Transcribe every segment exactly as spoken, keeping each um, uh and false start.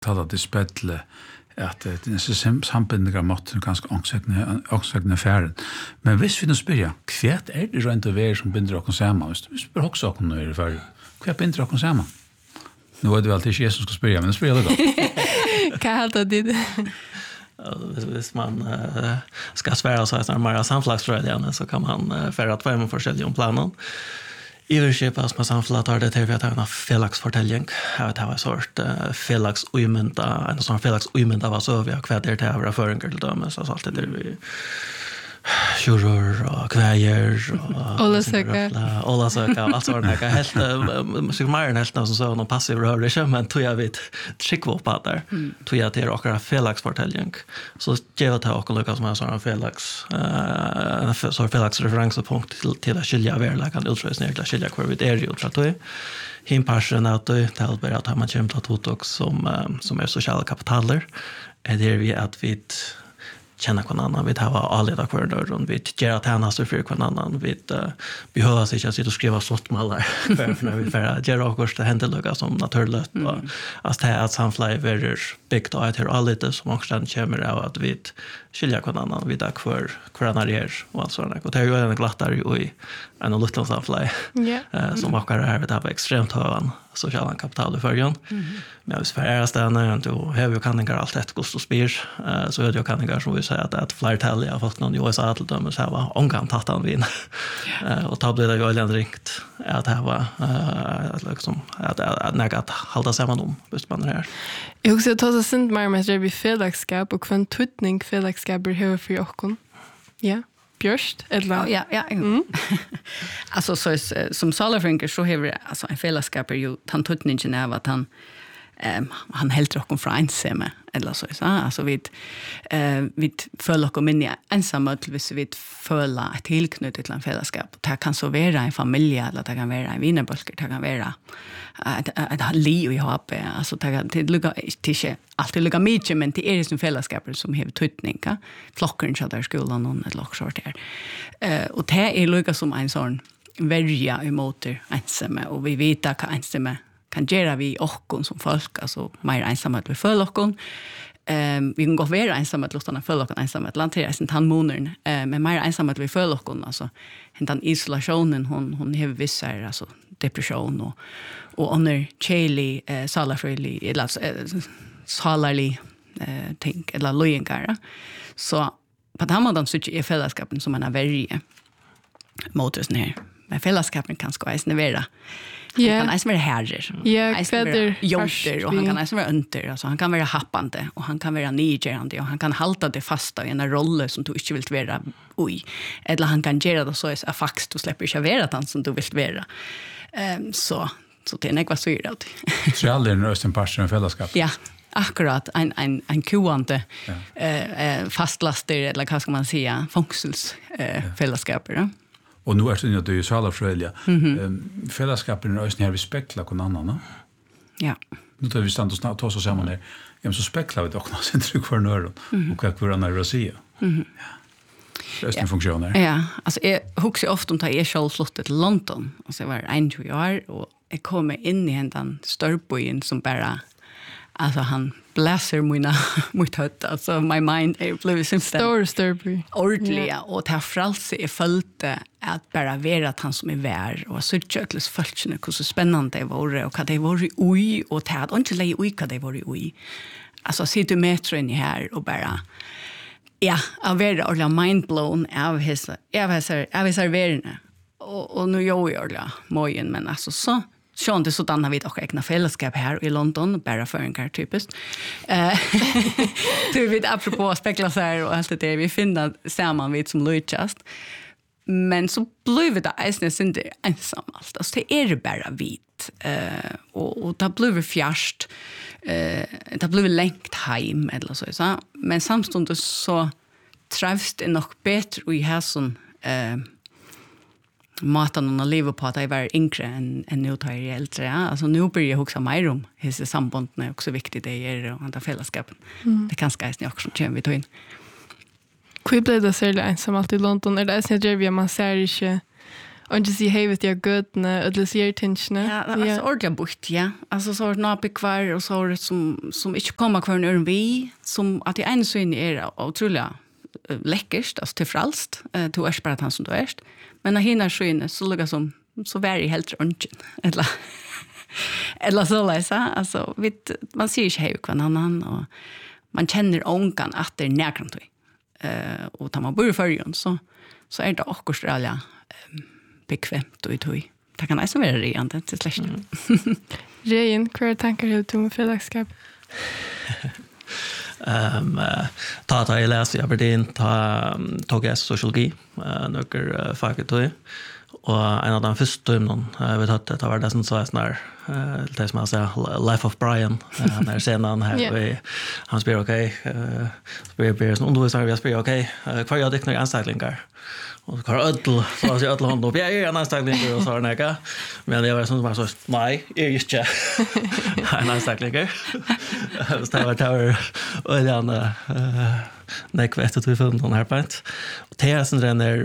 talar till spettle att det är sambindningar mot ganska ångsökna affären. Men hvis vi nu spyrja, kvärt är det rent och vär som binder oss samman? Vi spyr också oss nu i för kvärt binder oss samman? Nu är det alltid inte Jesus som ska spyrja, men spyrja det då. Kan jag ta det? Hvis man uh, ska svära så här mer samflagsfröjligande så kan man uh, färra två med forskjellige om planen. Iverskipet som er samfunnet har det til for at det er en felagsfortelling. Jeg vet, det var en sort uh, felagsøymynda, en sånn felagsøymynda var så vi har kvært det til å være føringer til dømes, altså alt det der vi tjuror og kvæger og Ola søka. Ola søka, alt sånt. Jeg er helt, sikkert mer enn helt som så noen passiv rører ikke, men tog jeg vidt skikkvå på der. Tog jeg til akkurat felagsfortelling. Så gjør jeg til akkurat lukket som er sånn felags, en sånn felagsreferansepunkt til, til å skilje verleggen utrøysninger, til å skilje hver vi er i utrettet. Himparsen er at du til bare at man kommer til totok som, som er sosiale kapitaler, er det vi at vi känna kon annan, vi har alleda kvar där och vi gör att han har så för kon annan, vi uh, behöver sig att sitta och skriva slottmallar för när vi för göra också det händelöga som naturligt och att det är att samfly verir byggt och att det är alldeles som också den kommer av att vi skilja kon annan vi där kvar kvar är och allt sådant och det är ju en glattare i en liten samfly yeah. som också är det här extremt högan sociala kapital i förgång. Mm. Men hvis for er stedene, då har vi jo kanningar alt et gost og spyr, så er det jo kanningar som vi sier at det er et flertall jeg har fått noen i U S A til dømes, jeg var omgang tatt han vin. Og da ble det jo veldig ringt at jeg var liksom, at jeg nægget at halda sammen om, hvis man er her. Jeg husker at det sint mer med at vi fellagskap, og hva tutning fellagskaper har for jokken. Ja. Björst eller ja ja mm. Alltså så som Salafrinker så har vi alltså en fällskap är ju han tutningen av att han ehm han helt rockon från ensamma eller så så alltså vi eh vi följer och minne ensamma till vis vi följer ett tillknutet till en fällskap. Det kan så vara en familj eller det kan vara en vinerbolker, det kan vara att att liv i hopp alltså det kan det lukar inte alltid lukar mycket men det är det som fällskapet som har tutning ka flocken så där skolan någon ett lock short här eh och det är lukar som en sån värja emot ensamma och vi vet att ensamma kan göra vi och som folk alltså mer ensamma att vi följer och ehm vi kan gå vara ensamma att låta följa och ensamma att lantera sin tandmonern eh men mer ensamma att vi följer och alltså den isolationen hon hon har vissa alltså depression och och under chili eh salafrili eller eh, salarli eh tänk eller lojengar så på den måten så är fällskapen som man är värje mot oss ner men fällskapen kan ska ens nevera. Yeah. Han kan nästan vara herrer. Ja, kläder, jobber och han kan nästan vara under. Alltså, han kan vara happande och han kan vara nygerande och han kan halta det fasta i en roll som du inte vill vara oj. Eller han kan göra det så att fax du släpper inte vara den som du vill vara. Um, så, så det är något så är det. Så är aldrig en rösten passion fällskap? Ja. Akkurat en en en kuante ja. eh fastlaster eller vad ska man säga funktions eh ja. Fällskaper. Ja. Och nu är det ju det salafrölja. Mm-hmm. Fällskapen är ju här vi spekla kon annan, va? Ja. Nu tar vi stand och snart ta så samman där. Ja, så speklar vi dock något sen tryck för nörden och vad kvar andra säger. Mhm. Ja. Det är en funktion där. Ja, alltså jag huxar ofta om ta är själv flyttat till London och så var en två år och jag kommer in i den störbojen som bara alltså han bläser mina mot hött alltså my mind är blivit som stor störby ordentligt yeah. Och det fralse är följde att bara vara att han som är vär och så tjötles följtne hur så spännande det var och vad det var oj och det hade inte läge oj vad det var oj alltså sitter metro in här och bara ja av vara ordla mind blown av his jag vet så jag vet så värna och och nu jag gör det mojen men alltså så Sjön det sådan har vi också egna fällskap här i London bara för en typiskt. Eh du vet apropå spekulationer och allt det där vi finner samman vid som Lucas. Men så blev det äsnes inte ensam allt. Alltså det är bara vit eh och och det blev fjärst eh det blev längt hem eller så så men samstundes så trivs det nog bättre i häson eh matan och leva på att jag var yngre än, än nu tar jag äldre. Ja. Alltså nu börjar jag huxa mer om hur sambanden är också viktigt det är och andra fällskapen. Mm. Det kan ska jag också känna vi tar in. Hur blev det särskilt ensam alltid i London? Är det ensam att man ser inte Och inte se hej vet jag gödne eller ser tingsne. Ja, alltså ordentligt bort, ja. Alltså så är det något kvar och så är det som, som inte kommer kvar när vi, som att det ena syn är otroligt läckert, alltså till fralst, till att bara han som du är. Men när hinner syn så lukar som, så värre helt runt. Eller, eller så läsa, alltså, vet, man ser inte hej kvar annan och man känner ångan att det är närkant. Uh, och tar man bor i förrjun så, så är det också sträliga um, bekvämt och i tog. Det kan också vara rejant till släkt. Mm. Rejen, hva tankar du om fellesskap? um, uh, ta ta jag läste i Aberdeen, ta, um, tog jag sociologi, uh, några uh, fakultet. Och en av de första timmen jag vet att det var det som så är snar eh det som jag säger Life of Brian när scenen här yeah. Han spelar okej eh spelar Bears och då så vi spelar okej kvar jag det några anställningar och kvar ödel så jag ödel hand upp jag är en anställning och så där näka men det var som var så nej är just jag en anställning så det var tower och den eh näkvätt att vi fann den här point och Terrasen den är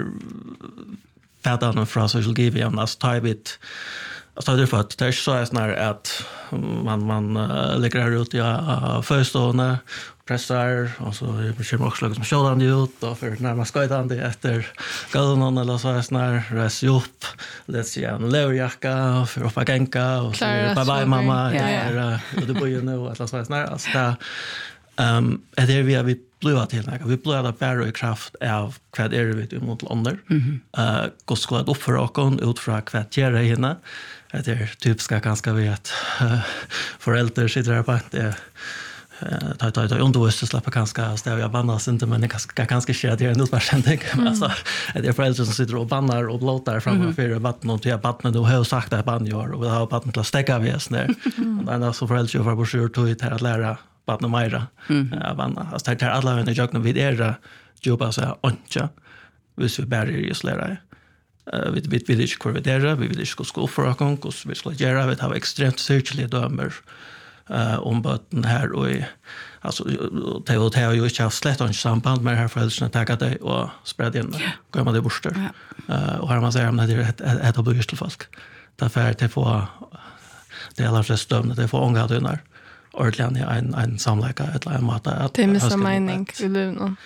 färdan från sociologi vi annars tar bit alltså det för att det är så är snar att man man uh, lägger här ut ja uh, förstående pressar och så är det också liksom showdown ut och för när man ska ta det efter galon eller så är snar res upp let's see en leverjacka för att gänka och så bye bye mamma ja och det börjar nu att så är snar alltså där ehm är det vi har vi blöa till när vi blöa bara i kraft av vad är det mot andra eh går ska upp för och ut från kvarter henne det är typiska ganska vet föräldrar sitter där på det ta ta ta undervisning släppa ganska stäv jag bannas inte men det ganska ganska sker det är nog bara tänk alltså det är föräldrar som sitter och bannar och blåtar framför för vatten och till vatten då har sagt att ban gör och vill ha vatten till att stäcka vi där och ändå så föräldrar var på sjur tog till att lära barnen mera ja banna alltså det är alla när jag vid är jobba så oncha vis vi bara just lära Uh, vi vi vill inte korvidera, vi vill inte gå för att gå, vi ska göra, vi har extremt särskilda dömer uh, om böten här och i, alltså, det och det har ju inte haft slett och samband med det här föräldrarna tagit det och spred in går man det bort uh, och här man säger om det är ett, ett, ett av byggs till folk därför är det få det är alla flesta dömna, det får ånga dönar ordentligt en, en samlägga eller en mat att det är med som mening i luven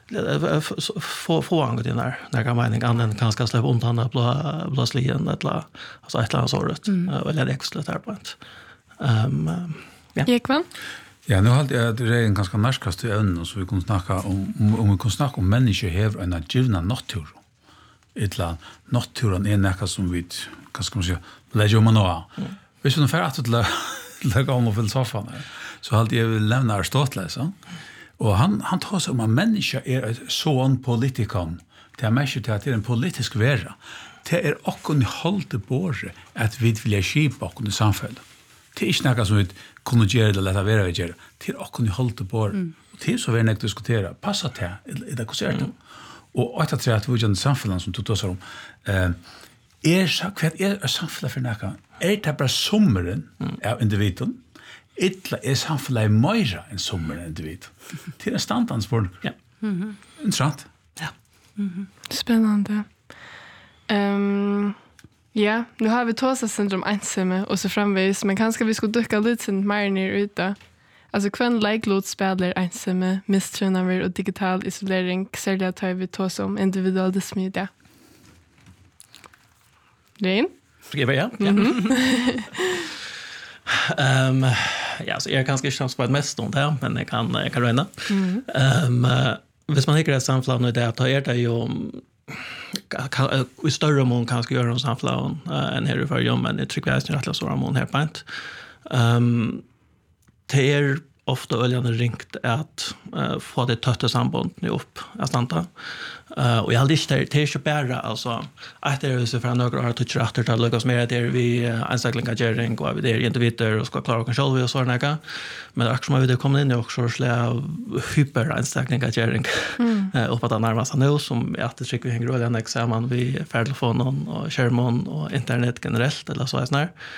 få få angåt den där när kan mening annan kan ska släppa undan det blå blå slien eller alltså ett land såret eller det extra där på ett ehm ja Ekman ja nu halt jag det är en ganska närskast till ön och så vi kan snacka om om vi kan snacka om människor har en givna natur ettla naturen är näka som vi kan ska man säga lägger man nå hvis vi nu får att lägga om och filosofan så halt jag vill lämna Aristoteles så och han han tar sig om en människa är ett sån politikon. Det är människa till att det är en politisk vera. Det är också en hållte borde att vi vill skipa och i samhället. Det är inte något som vi kunde göra eller lätta vera vi göra. Det är också en hållte borde. Mm. Och det är så vi är näkt diskutera. Passa det i det konserten. Mm. Och att jag tror att vi gör samhället som du tar sig om. Eh, är så vad är samhället för näka? Är det bara sommaren av individen? Ettla är samhället mer än sommaren individ. Till en standardspår. Ja. Mhm. Intressant. Ja. Mhm. Spännande. Ehm ja, nu har vi tåsa syndrom ensamme och så framvis, men kanske vi skulle dyka lite mer ner ute. Alltså kvann like-load spelar ensamme, misströnaver och digital isolering, särskilt tar vi tåsa om individualism i det. Rein? Ska vi ja? Ja. Ehm um, ja, så jag kanske inte chans på ett mest om det, men jag kan jag kan räna. Ehm um, uh, hvis man hickar ett samflag nu där tar är det ju i större mån kanske göra en samflag uh, än här för jag men det tycker jag är rätt så mån här på ett. Ehm det är ofta öljande ringt att uh, få det tötte samband nu upp att anta. Uh, och jag hade inte det är ju bara alltså att det är så för några år touch efter att lyckas med det vi anställningar gering och vi det individer och ska klara kontroll och så där men också man vill komma in i också slä hyper anställningar gering upp att närma sig nu som att det tycker vi hänger roligt examen vi färdtelefonen och skärmen och internet generellt eller så är snär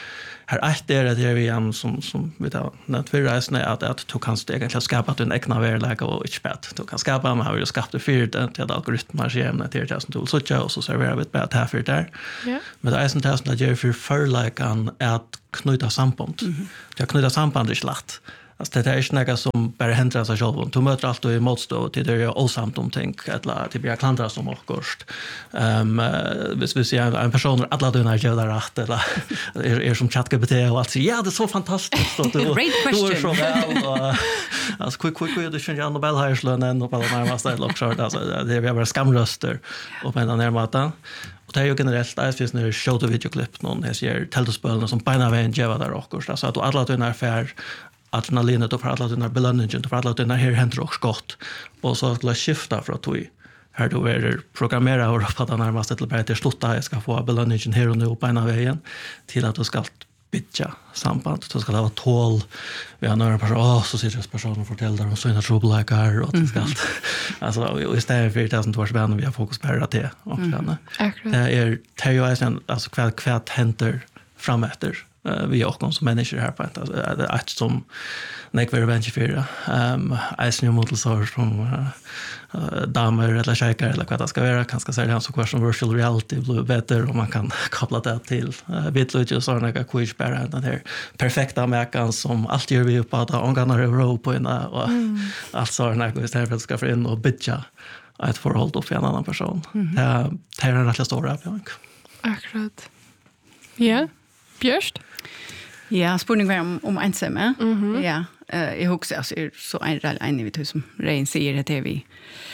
här allt är det här vi igen som som vi tar när för resan är att att du kan egentligen skapa din egna verklighet och inte spät. Du kan skapa man har ju skapat för det till algoritmer som till det som du så tjå och så serverar vi ett här för där. Ja. Men det är sånt här som det gör för förläggan att knyta samband. Mm -hmm. Jag knyta samband är lätt. Alltså det är inte något som bara händer sig själv. Du möter alltid i motstå till det är osamt om ting eller till blir klandra som åkkost. Ehm hvis vi ser en person alla dina gör rätt eller är, är som ChatGPT och allt ja det är så fantastiskt och du Great question. Du är så väl och alltså quick quick quick det känns ju Nobel Higherslön och på den här stället också alltså det är bara skamröster och på den här maten. Och det är ju generellt, det finns när show to videoklipp någon här ser teltospelen som på en väg geva där också så att alla dina affär adrenalinet och för alla dina belöningen och för alla dina här händer och skott och så skulle skifta från att du här du är programmera och på den närmaste till bara till slutta jag ska få belöningen här och nu på ena vägen till att du ska bitcha samband du ska ha tål vi har några personer åh så sitter personen fortäller om såna trouble och det ska alltså istället för det som du har spännande vi har fokus på det och såna det är teorin alltså kväll kväll händer framåter Uh, vi är också som människor här på ett alltså, det är ett som nekvar revenge för um, Eisen mot så som uh, uh, damer eller tjejer eller vad det ska vara kanske säga han så question virtual reality blir bättre och man kan koppla det till uh, bitlogik och såna quiz bara den här perfekta mäkan som alltid gör vi upp att ångarna row på en och mm. allt såna går istället för att ska få in och bitcha ett förhåll för en annan person. Mm. Det det är en rätt stor uppgång. Akkurat. Ja. Björst? Ja, spurning var om, om ensamme. Mm -hmm. Ja, uh, jag också alltså, är så en rall en vid som Rein säger det är vi.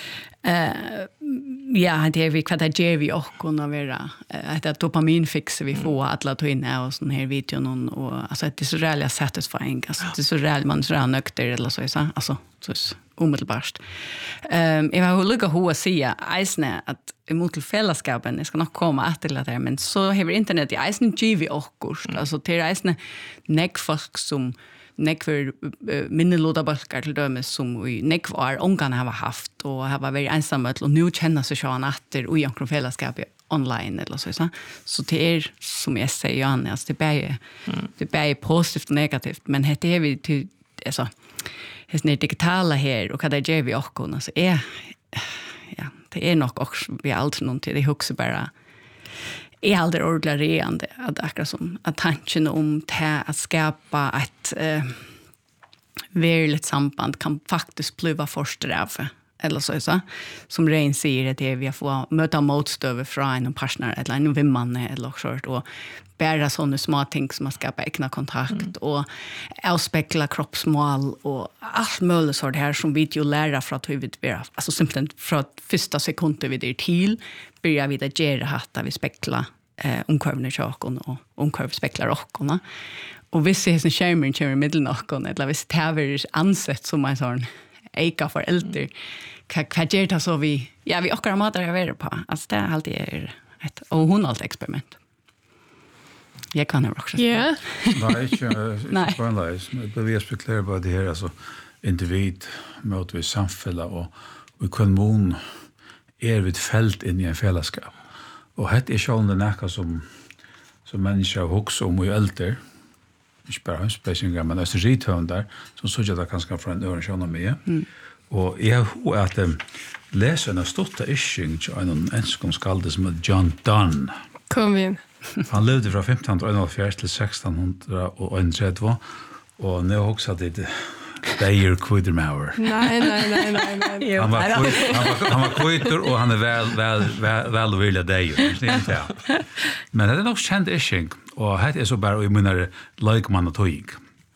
Uh, ja, det är vi vad det ger vi och kunna vara att uh, dopaminfix vi får mm. alla ta in och sån här videon och alltså det är så rejält satisfying alltså det är så rejält man så är nökter eller så så alltså så omedelbart. Ehm um, jag har lucka hur att säga isne att emot till fällskapen jag ska nog komma att till det men så har internet i isne G V och alltså till isne neckfolk som neckver uh, minneloda balkar till dömes som vi neckvar onkan har haft och har varit ensamma och nu känner sig så atter och i en fällskap online eller så så så det är som jag säger Janne alltså det är mm. det är positivt och negativt men det är vi till alltså det är digitala här och vad det gör vi också alltså är ja det är nog också vi aldrig någon till det också bara är aldrig ordentligt reande att akkurat som att tanken om det att skapa ett eh, verkligt samband kan faktiskt bli försträva eller så så som Rein säger det är vi får möta motstånd från en partner eller en vimman eller så och bara sådana små ting som att skapa egna kontakt mm. och avspekla kroppsmål och allt möjligt så det här som vi ju lära för att vi vet vara alltså simpelt från första sekunden vi det till börjar vi det göra hatta vi spekla eh omkörvne chakon och omkörv speklar rockorna och vi ser sen skärmen kommer i mitten och eller vi täver ansett som en sån eka för äldre vad gör det så vi ja vi åker matar jag ver på alltså det är alltid ett och hon allt experiment. Jag kan också. Ja. Nej, inte förnöjs. Men vi spekulerar på det här alltså individ mot vi samfälla och vi kommun är vi ett fält in i en fällskap. Och det är själva näka som som människa också om vi äldre. Inte bara en speciell men det är rithönd där som så jag kanske från en öron själva med. Mm. Och jag har att um, läsa en stotta ishing till en enskom skalde som heter John Donne. Kom in. Han levde från femtonhundrafyrtio till sextonhundratretton och nu också att det Deir Quiddermauer. Nej, nej, nej, nej, nej. Han var han var han var kvitter och han är väl väl väl väl vilja Deir. Men det är nog känd ishing och det är så bara i menar like man att hig.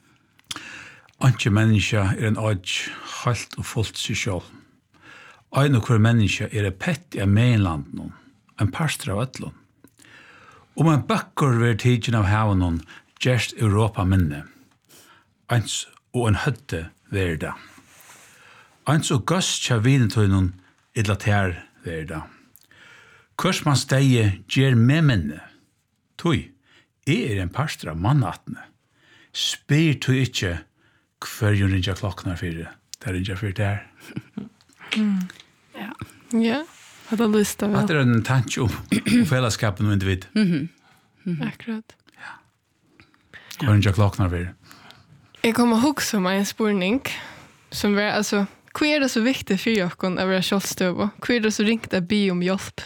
Anke människa är en edge halt och fullt sig själv. Ein och hver människa är ett pett i mainland någon. En pastor av ötlån. Om man backar ver tidsen av havnen just Europa minne. Eins og en høtte verda. Eins og gass tja vinetøynen idlater verda. Hvers man steie gjer med minne. Tøy, jeg er en pastor av mannatne. Spyr tøy ikkje hver jo rinja klokknar fyrir. Der rinja fyrir der. Mm. Ja. Ja. Att det listar väl. Att det är en tanke om fällskapen och individ. Mhm. Mm. Akkurat. Ja. Hva er ikke klokken av det? Jeg kommer ihåg som en spurning som var, altså, hva er det så viktig for dere å være kjølstøv? Hva er det så ringt å be om hjelp?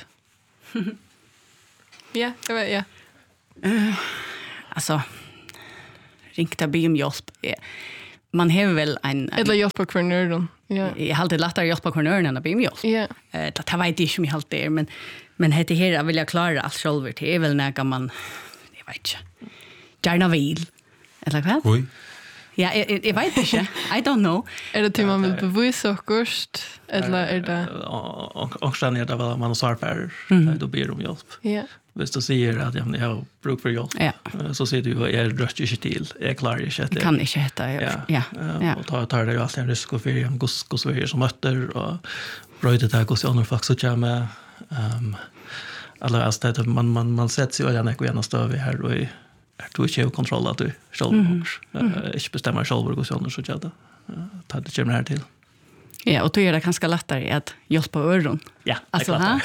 Ja, jag vet, ja. Uh, alltså ringt att be om hjälp. Man har väl en... Eller hjälp på kvarnören. Ja. Jag har alltid lättare hjälp på kvarnören än att be om hjälp. Ja. Uh, det vet jag inte om jag alltid är, men, men det här vill jag klara allt själv. Det är väl när man... Jag vet inte. Gärna vill. Eller vad? Oj. Ja, jag, jag vet inte. I don't know. Är det till man vill bevisa och kurst? Eller är det... Och sen är det väl att man har svar för då ber om hjälp. Ja. Hvis du sier at jag har bruk for hjälp, ja. så sier du at jeg røster ikke til, jeg klarer ikke etter. Jeg kan ikke hette, ja. Ja, ja. og tar, tar det jo alltid en risk for hvordan vi er som møtter, og brøyde det hvordan andre folk så kommer. Um, eller altså, det, man, man, man setter seg jo gjerne ikke gjennom støv her, og jeg tror ikke jeg har kontroll at du selv mm -hmm. uh, ikke bestemmer selv hvordan andre så gjør det. Uh, tar det kommer her til. Ja, och då är det ganska lättare att hjälpa öron. Ja, alltså, ha?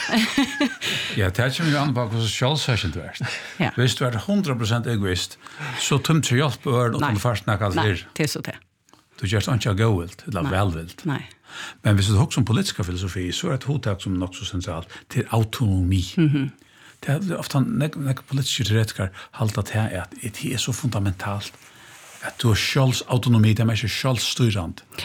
Ja, det är ju an på hur självsökande du är. Ja. Hvis du är hundra procent egoist, så tömt du hjälp på öron och du först snackar allt Nej, här. det är så det. Du gör inte gåvilt, eller välvilt. Nej. Men hvis du har om politiska filosofi, så är det ett hotag som är också centralt till autonomi. Mhm. Det är ofta när politiska teoretiker haltar till att det är så fundamentalt att du har självsautonomi, det är mer självstyrande. Ja.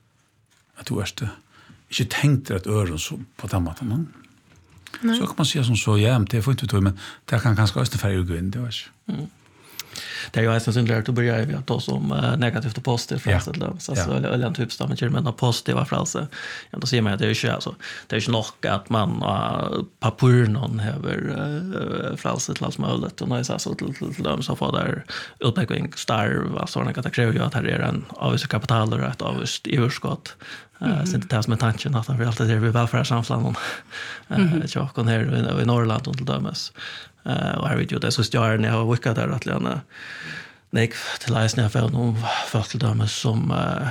Att du är inte tänkt att öron så på den måten. Så kan man säga som så, ja, det får inte ta, men det kan ganska östa färg och gå in, det var inte. Mm. Det är ju nästan syndlärt att börja vi att ta som uh, negativt och positivt frälse. Ja. Så alltså, ja. Eller en typ av men positiva frälse. Ja, då säger man att det är ju alltså, det är ju nog att man uh, papur någon har uh, frälse till allt möjligt. Och när jag så till, till, till dem så får där utveckling starv, alltså när det kräver ju att här är en avvis kapital och ett avvis överskott. Uh, mm. Sen det som är tanken att vi alltid är vid välfärdssamhällen. Uh, mm. Jag kan här i, i Norrland och till dömes. Uh, och här vet ju det så stjärn jag har vickat där att lämna nej till läsning av för någon folk till dömes som uh,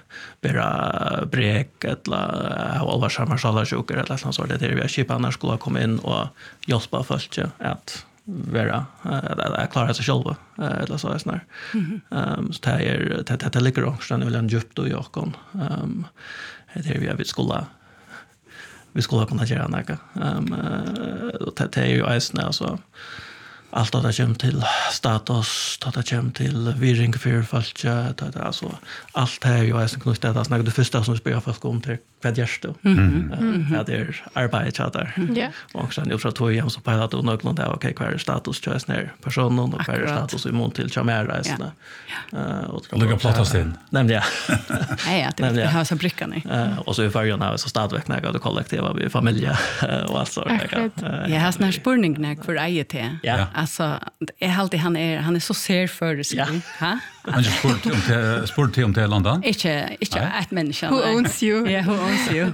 bara brek eller uh, allvarsamma sjalasjuker eller något sånt där vi har köpt annars skulle komma in och hjälpa folk att vara uh, klara sig själva uh, eller så där. Mm. Um, så det är det det ligger också när vi har djupt och jag kan um, det är vi har vi skulle vi skulle kunna göra något. Um, och det är ju ägstna, alltså allt att det kommer till status, att det kommer till virring för folk, alltså allt det är ju ägstna knutet. Alltså, det första som vi spyr folk om till vad görs det? Vad är arbetet där? Och sen jag tror att vi så på att det någon där okej kvar status till den här personen och kvar status imot till chamera ägstna. Och lägga plattas in. Nämn det. Nej, ja, det har så brickan i. Och så i förrän har vi så stadväck när det kollektiva vi familj och allt så. Jag har såna spurning när för eget te. Ja. Alltså är alltid han är han är så ser för det ja. Ha? Han är sport om det sport om det London. Inte inte ett människa. Who owns you? Ja, who owns you?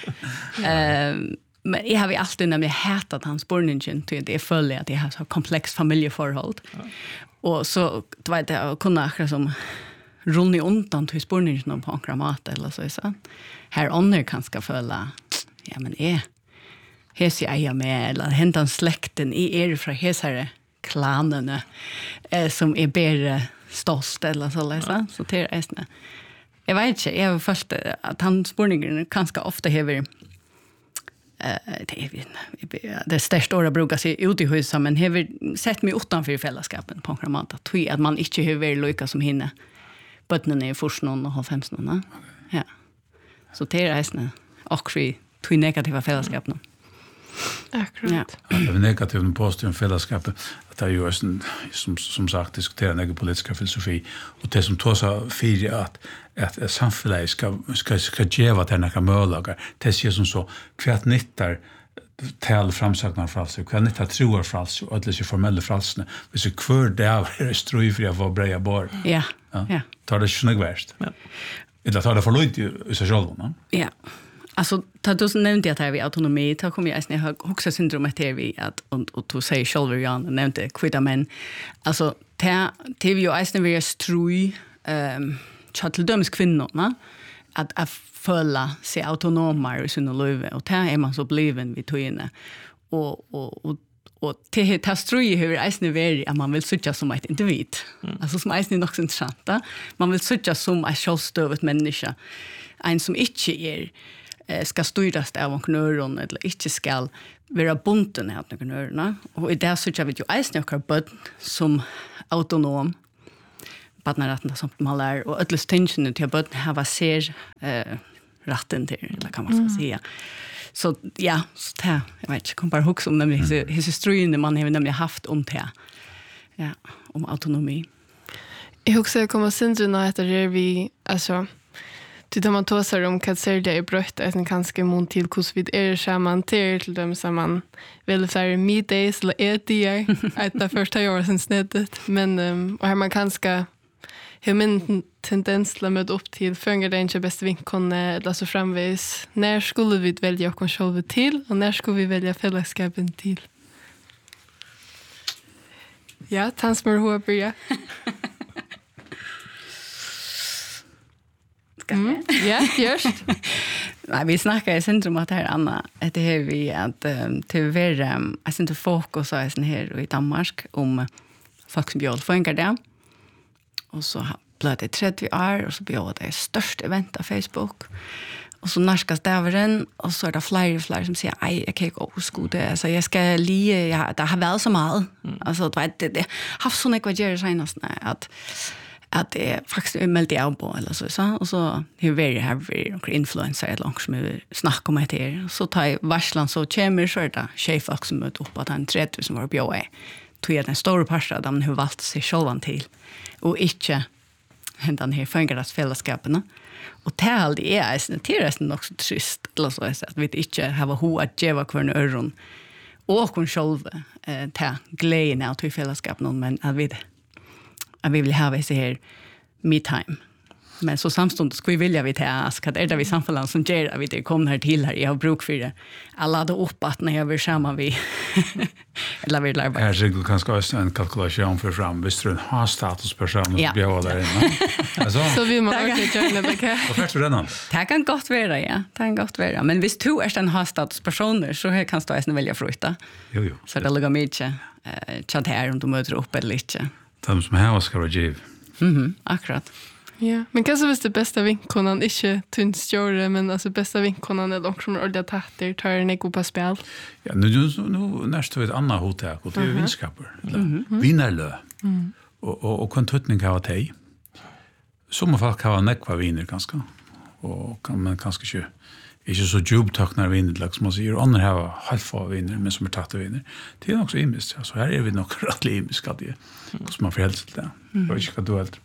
Ehm men jag har vi alltid nämligen hatat hans spurningen till det följer att det har så komplex familjeförhåll. Ja. Och så du vet jag kunna akkurat som runni undan till spurningen på ankra mat eller så så. Här under kan ska följa. Ja men är hes jag är med eller hentan släkten i er från hesare klanen eh, som är bättre stolt eller så läsa så till ästna. Jag vet inte, jag har först att han spurningen ganska ofta häver eh det är vi det största året brukar se ut i huset men häver sett mig utanför fällskapen på kramat att att man inte häver lika som hinne bottnen är forsknon och har femton ja så till ästna och vi två negativa fällskapen. Akkurat. Ja. Det är negativt och positivt fällskap att det är ju som, som, som sagt diskutera den politiska filosofi och det som tar sig för att att samhället ska ska ska ge vad det några möjligheter det ser som så kvart nittar tal framsagnar fralse kvart nittar troar fralse och alla så formella fralsna vi så kvör där är ströj för att vara bra bar. Ja. Ja. Tar det snyggt värst. Ja. Eller tar det för lite i sig själv, va? Ja. Alltså ta du så nämnde jag att vi autonomi ta kommer jag snä också syndromet här vi att och och du säger själv Jan nämnde kvitta men alltså ta T V och äsna vi är strui ehm chatteldöms kvinnor va att att följa sig autonoma i sina liv och ta är man så bliven vid tojne och och och Och till ta ströj hur eisne veri att man vill söka som ett individ. Mm. Alltså som eisne är också intressant. Man vill söka som ett självstövet människa. En som inte är eh, ska styras av en knöron eller inte ska vara bunden av en knörorna. Och i det söker vi ju eisne och bød som autonom. Badnaratten som man lär. Och ödles tingene till bød hava ser eh, ratten till, eller kan man mm. säga. Så ja, så det, jag vet inte, jag kommer bara ihåg om nämligen mm. historien man har nämligen haft om det. Ja, om autonomi. Jag också jag kommer syndren att det är vi, alltså, det man tåsar om kan säga det är brött, att en ganska mån till hur vi är samman till, till dem som man vill säga middays eller ätier, att det första året sen sneddet. Men, um, och här man ganska har min tendens till att möta upp till fångar det inte bästa vinkonne eller så framvis. När skulle vi välja oss själva till och när skulle vi välja fällskapen till? Ja, tansmör hur börja. Mm. Ja, just. Nej, vi snackar i centrum att här Anna, att det är vi att um, till vara um, jag inte fokus så är här i Danmark om folk som bjöd fångar det. Och så blev det trettio år och så blev det störst event på Facebook. Och så narskas däveren och så är det fler och fler som säger aj, jag kan inte overskue det. Alltså, jag ska lige, ja, det har været så meget. Mm. Alltså, det, det, det har haft sånn ikke hva gjør senest, at, at det faktisk er meldt av på, eller så. så. Og så har vi her noen influencer eller noen som vi snakker om etter. Så tar jeg varsland så kommer, så er det tjejfolk som møter opp at han trettio som var bjør i. Tog jeg den store parten av dem har valgt seg selv til. Og ikke den här fångardagsfällskapen. Och det är aldrig är det är resten också trist eller så att vi inte har ho att ge var kvarn öron och kon själva eh ta glädjen av till fällskapen men att vi att vi vill ha det här me time. Men så samstundes skulle vi vilja vi ta ask att är det vi samfällan som ger att vi det kommer här till här i har bruk för det. Alla då upp att när jag vill samma vi eller vi lär bara. Här så kanske också en kalkylation för fram visst du en har statusperson som ja. bjöd där inne. Alltså så vi måste också göra det kan. Och först redan. Det kan gott vara ja. Det kan gott vara. Men visst du är en har statuspersoner så här kan stå välja fruta. Jo jo. Så det ligger mycket eh chatt här om du möter upp eller inte. De som här ska vara giv. Mhm, akkurat. Ja, men kanske visst det bästa vinkonan inte tunstjöre men alltså bästa vinkonan är också som ordentligt tatter tar en eko på spel. Ja, nu nu nästa ett annat hotell och det är vinskaper eller vinnarlö. Mm. Och och och kontutning kan vara tej. Som folk kan vara nekva viner ganska. Och kan man kanske inte inte så djuptaknar viner liksom man säger andra har halva viner men som är tatt viner. Det är också imiskt. Alltså här är vi nog rätt imiskt att det. Så man förhåller sig till det. Vad ska du helt?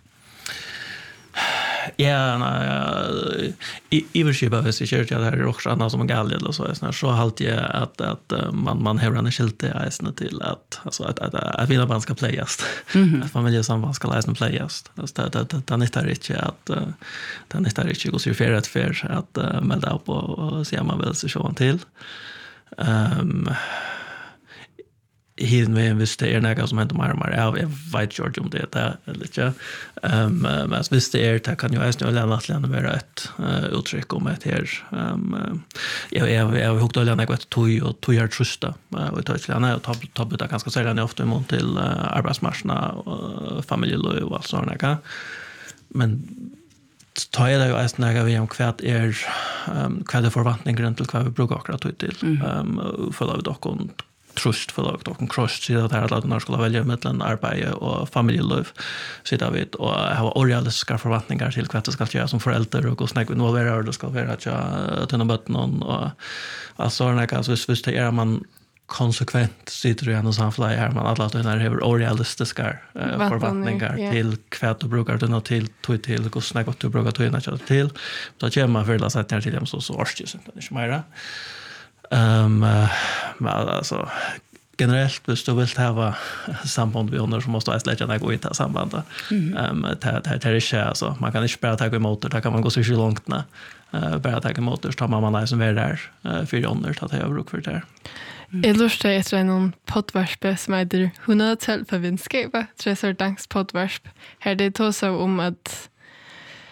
Ja, nej, i i försöka vi ser att det här är också annat som galge eller så är så halt jag att att man man har en skilt det är till att alltså att att att vinna band ska playas. Mm-hmm. Att familjesamband ska läsa playas. Det det det det är inte att det är inte riktigt att surfera ett för att melda upp och se om man vill så så till. Ehm Hiden vi visste er något som händer mer och mer. Jag vet George om det där eller inte. Um, men visst det är det kan ju ändå lämna att lämna vara ett uh, uttryck om det här. Um, jag jag jag har huggt lämna något tog och tog jag trusta och ta till och ta ta det ganska sällan ofta emot till uh, arbetsmarknaden och familjeliv och så där. Men tar jag det ju äst när vi om kvärt är um, kvärt förväntningar till vad vi brukar akkurat till. Um, för då dock trust för att och cross så där att när skulle välja mellan arbete och familjeliv så där vet och ha orealistiska förväntningar till vad det ska göra som förälder och hur snägt involverad det ska vara att jag tunna botten och alltså när jag så visst är man konsekvent sitter du ändå samfly här man alla att när det är orealistiska uh, förväntningar yeah. till vad du brukar du till till till hur snägt du brukar ta in till då kör man för att sätta till dem så så orst ju inte det mer. Ehm um, men alltså generellt hvis du vill ha samband med andra så måste jag släcka gå i det sambandet. Ehm det det det är inte alltså man kan inte bara ta emot det kan man gå så långt när eh bara ta emot det tar man man som är där för andra att jag bruk för det. Jag lustar efter en poddvarsp som heter hundra tal för vinskapa, tre sorters poddvarsp. Här det tås om att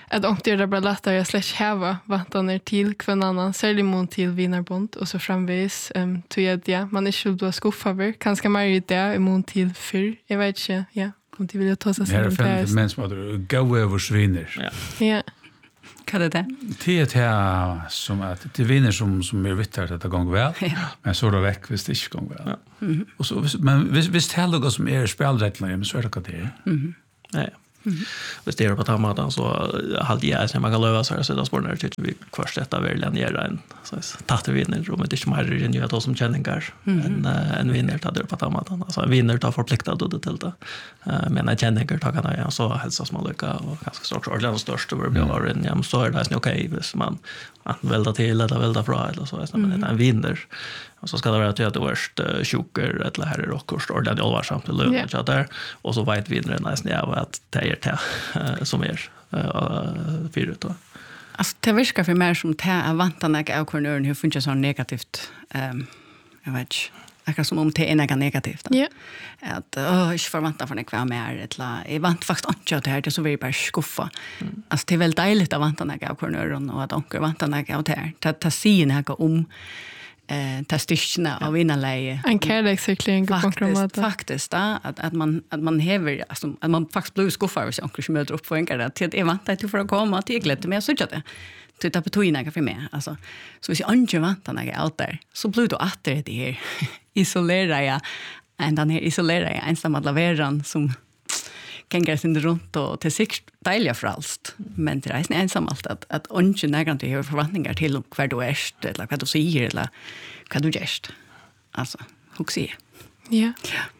att om det är bara lättare jag slash häva vantarna till kvann annan särskilt mot till vinnarbond och så framvis um, tror jag att ja, man är skulle då skuffa över kanske mer ut där emot till för jag vet inte ja om de vill ta sig Det är fem män som har gå över svinner. Ja. Ja. Kan det det? Det är det här som att det vinner som som är vittart att det går väl. Men så då väck visst det inte går väl. Mhm. Och så men visst visst heller något som är spelregler men så är det vad det är. Mhm. Ja. Hvis det er på tammaten så halde jeg som man kan løve seg, så da spør jeg tykker vi kvart dette vil gjøre en tatt vinner, og det er ikke mer enn jeg tar som kjenninger enn en vinner tar det på tammaten. Altså en vinner tar forpliktet det til det. Men en kjenninger tar kan jeg så helst som man lykker, og ganske stort, og den største hvor det blir var en, ja, men så er det ok hvis man velder til eller velder fra, eller så, men det er en vinner. Och så ska det vara att det är värst uh, sjuker eller här är rockkost och det är allvarsamt löv yeah. och där och så vet vinnaren nästan jag att det är det uh, som är uh, fyret då. Alltså det verkar för mig som det är vantarna av kornören hur funkar så negativt um, jag vet inte akkurat som om det är något negativt. Ja. Att åh, jag förväntar för något mer eller jag vant faktiskt inte att det här det så vi bara skuffa. Mm. Alltså det är väl dejligt att vanta något av kornören och att onkel vanta något av det här. Det det säger något om eh testishna av vinnarläge. En kärleksförklaring på konkret faktiskt da, att att man att man häver alltså att man faktiskt blir skuffad så onkel möter upp på en gång att jag väntar till för att komma till glädje men så att det det tar på toina för mig alltså så hvis jag inte väntar när jag är out där så blir det åter det här isolera jag en den här isolera jag ensam att laveran som kan gå sin runt och till sig dejliga fralst men det är ensam allt att att inte nägrant det har förväntningar till vad du är eller vad du säger eller vad du gör alltså hur ser ja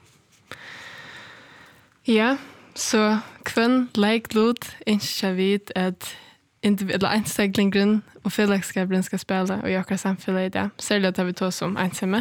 ja så kvön like lut inte vet att individuella einsteglingen och fällskapet ska spela och jag kan samfälla det särskilt att vi tar som ensamma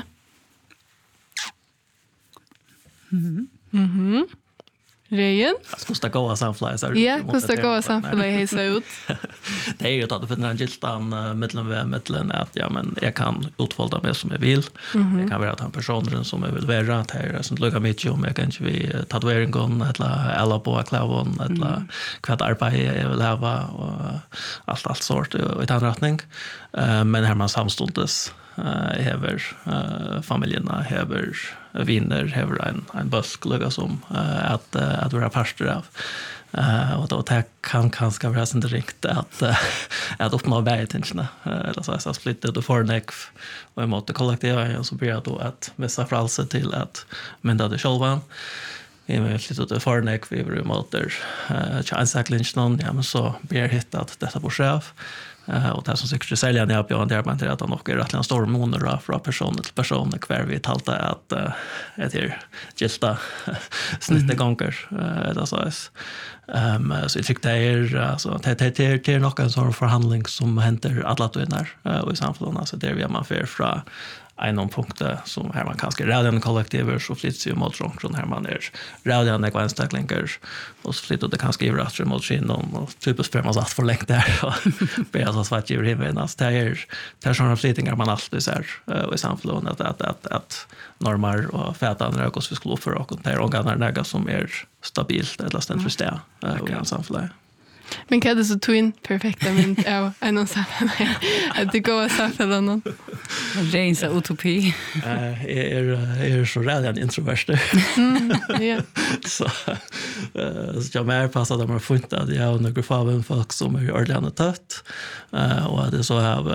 mhm mhm Rejen? Kosta goa samfället så. Ja, kosta goa samfället hejsa ut. Det är ju att det finns en giltan mellan vi mellan att ja men jag kan utfolda mig som jag vill. Mm-hmm. Jag kan vara en person som jag vill vara att här som lukar mycket om jag kan inte vi tatueringen eller alla på klavon eller kvart arbete jag vill ha och allt allt sort och i den riktning. Men här man samstundes uh, hever uh, familjerna hever vinner hever en en busk lugga som uh, att uh, att vara pastor av uh, och då det kan kanske vara sånt rikt att uh, att uppnå bättre eller så så splitta det för neck och emot det kollektiva och så blir det då att missa fralse till att men det själva vi vill lite det för neck vi vill emot där uh, chance lynch någon ja men så blir hittat detta på chef. Uh, och det som säkert sälja när jag bjöd där man till att han åker rätt en stor månader från person till person kvar vi talta att uh, ett här gilta snittne gånger eller så är ehm så jag tyckte det är alltså det det det det är nog en sån förhandling som händer alla då där och i samfundet alltså där vi man för från en punkt som här man kanske redan kollektiver så flyttar ju mot från här man är redan en kvanstacklingar och så flyttar det kanske över att mot sin och typiskt för man satt för länge där och be så svart ju himlen alltså det är det är såna flyttningar man alltid ser och i samfundet att att att normer och fätan när vi skulle för och det är organer som är stabilt eller ständigt för stä och i samfundet. Men kan det så twin perfekta men ja en och samma att det går så för någon. Det är en utopi. Eh är är så rädd en introvert. Ja. Så eh så jag mer passar de har funnit att jag och några faven folk som är ordentligt tött. Eh och det så har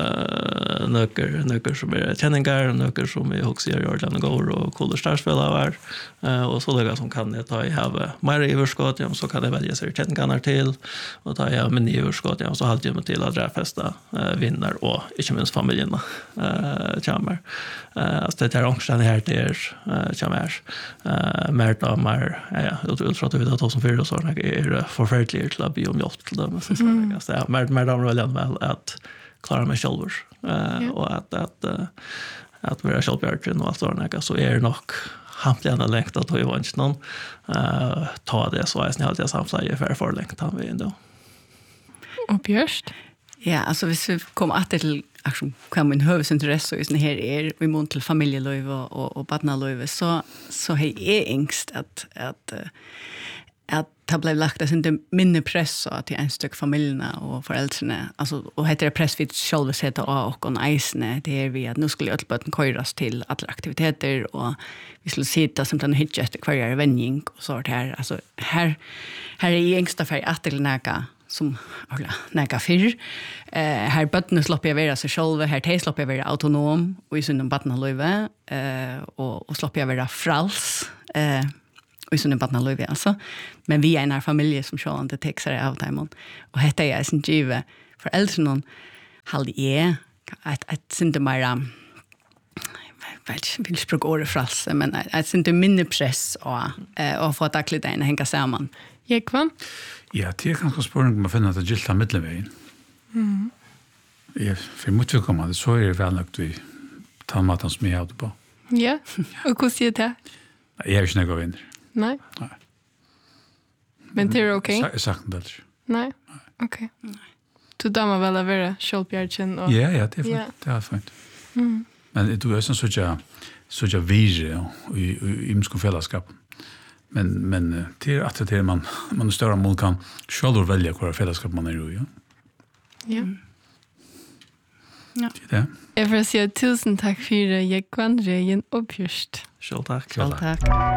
några några som är känningar och några som är också gör ordentligt går och kollar starsspelare eh och så det som kan jag ta i have mer överskott ja så kan det välja sig känningar till och ta jag med nyårsskott ja så halt jag med till att dräfesta eh vinner och inte minst familjerna eh chamber eh så det är också det här där eh chamber eh mer då mer ja ut från att vi då som för så är förfärligt till att be om hjälp till dem så så ja mer mer då väl väl att klara mig själv eh och att att att vara självbärgande och allt sådant så är det nog haft gärna längt att ha varit någon eh ta det så är snällt jag samsla för för längt han vi ändå. Och björst. Ja, alltså hvis vi kommer att till action kan min huvudintresse i sån här är vi mot till familjelöv och och barnalöv så så är det ängst att att att det blev lagt det inte minne press så till en styck familjerna och föräldrarna alltså och heter det press vid själva sätta och och nice det är vi att nu skulle jag bara köras till alla aktiviteter och vi skulle sitta som den hitcha efter kvar vändning och så här alltså här här är i ängsta för att till näka som alla näka fyr eh här bottnen slopp jag vara så själva här te slopp jag vara autonom och i sunden bottnen löve eh och och slopp jag vara frals eh och sån barna löv alltså men vi är en familj som själv inte tar sig av timon och heter jag sin give för äldre någon halde är att att synte mer väl vill språk ordet frals men att synte minne press och och få att lite en hänga samman. Jag kvann. Ja, det är kanske spårning man finner att det gillar mittelvägen. Mm. Ja, för mycket kommer det så är det väl att vi tar maten som jag hade på. Ja. Och hur ser det? Jag är inte några vänner. Nej. Nej. Men det är okej. Jag sagt det. Nej. Okej. Du damer väl att vara självbjärgen och ja, ja, det är fint. Det är fint. Mm. Men du är sån så jag så jag vige i i imsko fällskap. Men men det är att det man man större mål kan själv välja vilka fällskap man är i, ja. Ja. Ja. Det är. Jag vill säga tusen tack för det. Jag kan regen uppgjort. Själv tack. Själv tack.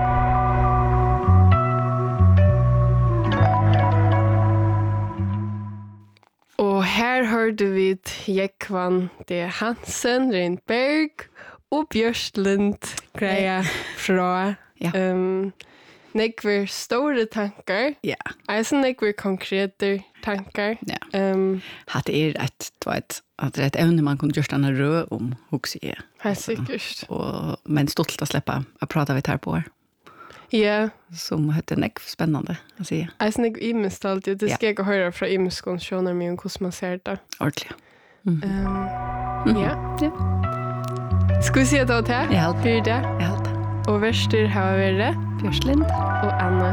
Och här hörde vi ett Jekvann, det är Hansen, Rindberg och Björslund greja fra. Ja. Um, nekver stora tankar. Ja. Alltså nekver konkreta tankar. Ja. Um, Att det är ett då ett att det är ett ämne man kan just en rö om hur är. helt säkert. Och men stolt att släppa att prata vi här på. Ja. Som heter näck spännande att se. Alltså nek imest alltid. Det ska Ja. jag höra från imeskon sjönar mig om hur man ser det. Ordentligt. Um, Mm. Ja. Ja. Ska vi se då till? Ja, allt. Hur är det? Jag håller. Och värster har vi det. Björslund. Och Anna